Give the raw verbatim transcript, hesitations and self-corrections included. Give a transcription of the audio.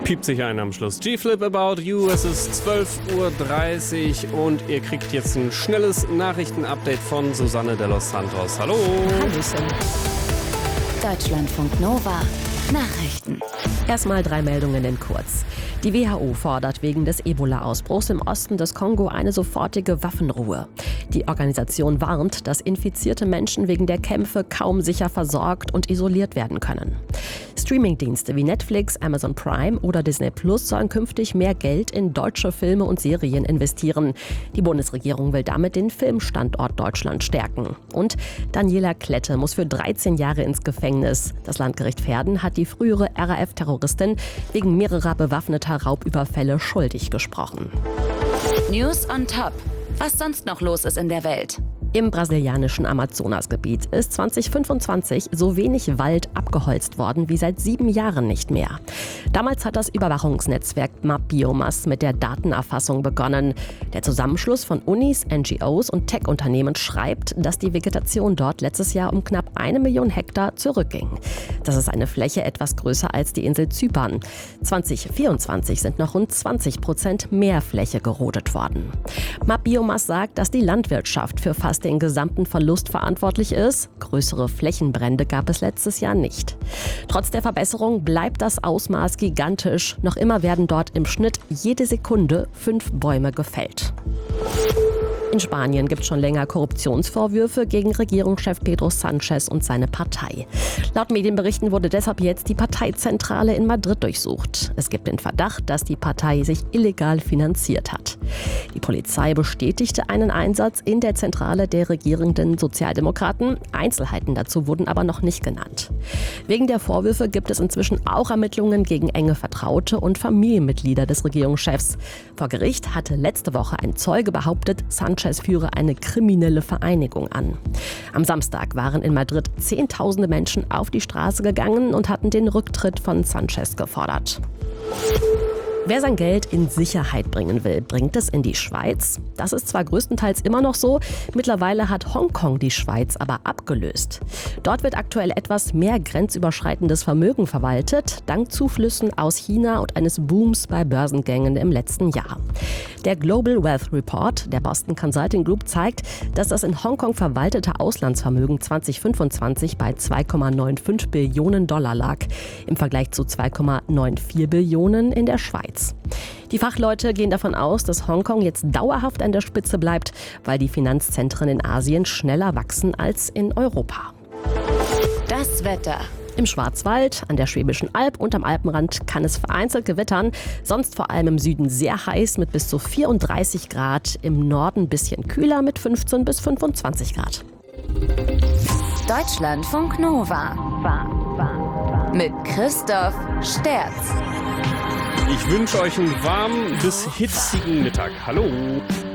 Piept sich ein am Schluss. G-Flip About You, es ist zwölf Uhr dreißig und ihr kriegt jetzt ein schnelles Nachrichtenupdate von Susanne de los Santos. Hallo! Hallöchen. Deutschlandfunk Nova. Nachrichten. Erstmal drei Meldungen in kurz. Die W H O fordert wegen des Ebola-Ausbruchs im Osten des Kongo eine sofortige Waffenruhe. Die Organisation warnt, dass infizierte Menschen wegen der Kämpfe kaum sicher versorgt und isoliert werden können. Streamingdienste wie Netflix, Amazon Prime oder Disney Plus sollen künftig mehr Geld in deutsche Filme und Serien investieren. Die Bundesregierung will damit den Filmstandort Deutschland stärken. Und Daniela Klette muss für dreizehn Jahre ins Gefängnis. Das Landgericht Verden hat die frühere R A F-Terroristin wegen mehrerer bewaffneter Raubüberfälle schuldig gesprochen. News on Top. Was sonst noch los ist in der Welt. Im brasilianischen Amazonasgebiet ist zwanzig fünfundzwanzig so wenig Wald abgeholzt worden wie seit sieben Jahren nicht mehr. Damals hat das Überwachungsnetzwerk MapBiomas mit der Datenerfassung begonnen. Der Zusammenschluss von Unis, N G Os und Tech-Unternehmen schreibt, dass die Vegetation dort letztes Jahr um knapp eine Million Hektar zurückging. Das ist eine Fläche etwas größer als die Insel Zypern. zwanzig vierundzwanzig sind noch rund zwanzig Prozent mehr Fläche gerodet worden. MapBiomas sagt, dass die Landwirtschaft für fast den gesamten Verlust verantwortlich ist. Größere Flächenbrände gab es letztes Jahr nicht. Trotz der Verbesserung bleibt das Ausmaß gigantisch. Noch immer werden dort im Schnitt jede Sekunde fünf Bäume gefällt. In Spanien gibt es schon länger Korruptionsvorwürfe gegen Regierungschef Pedro Sánchez und seine Partei. Laut Medienberichten wurde deshalb jetzt die Parteizentrale in Madrid durchsucht. Es gibt den Verdacht, dass die Partei sich illegal finanziert hat. Die Polizei bestätigte einen Einsatz in der Zentrale der regierenden Sozialdemokraten. Einzelheiten dazu wurden aber noch nicht genannt. Wegen der Vorwürfe gibt es inzwischen auch Ermittlungen gegen enge Vertraute und Familienmitglieder des Regierungschefs. Vor Gericht hatte letzte Woche ein Zeuge behauptet, Sánchez führe eine kriminelle Vereinigung an. Am Samstag waren in Madrid Zehntausende Menschen auf die Straße gegangen und hatten den Rücktritt von Sánchez gefordert. Wer sein Geld in Sicherheit bringen will, bringt es in die Schweiz. Das ist zwar größtenteils immer noch so, mittlerweile hat Hongkong die Schweiz aber abgelöst. Dort wird aktuell etwas mehr grenzüberschreitendes Vermögen verwaltet, dank Zuflüssen aus China und eines Booms bei Börsengängen im letzten Jahr. Der Global Wealth Report der Boston Consulting Group zeigt, dass das in Hongkong verwaltete Auslandsvermögen zwanzig fünfundzwanzig bei zwei Komma fünfundneunzig Billionen Dollar lag, im Vergleich zu zwei Komma vierundneunzig Billionen in der Schweiz. Die Fachleute gehen davon aus, dass Hongkong jetzt dauerhaft an der Spitze bleibt, weil die Finanzzentren in Asien schneller wachsen als in Europa. Das Wetter. Im Schwarzwald, an der Schwäbischen Alb und am Alpenrand kann es vereinzelt gewittern. Sonst vor allem im Süden sehr heiß mit bis zu vierunddreißig Grad. Im Norden ein bisschen kühler mit fünfzehn bis fünfundzwanzig Grad. Deutschlandfunk Nova. Mit Christoph Sterz. Ich wünsche euch einen warmen bis hitzigen Mittag. Hallo!